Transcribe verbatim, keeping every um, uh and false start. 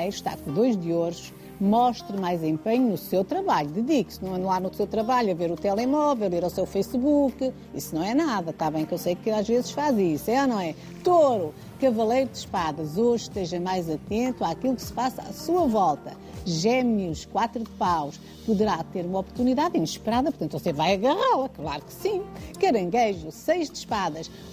janeiro está com dois de ouros. Mostre mais empenho no seu trabalho, dedique-se, não ande lá no seu trabalho a ver o telemóvel, ir ao seu Facebook, isso não é nada, está bem que eu sei que às vezes faz isso, é ou não é? Touro, cavaleiro de espadas, hoje esteja mais atento àquilo que se passa à sua volta. Gêmeos, quatro de paus, poderá ter uma oportunidade inesperada, portanto você vai agarrá-la, claro que sim. Caranguejo, seis de espadas,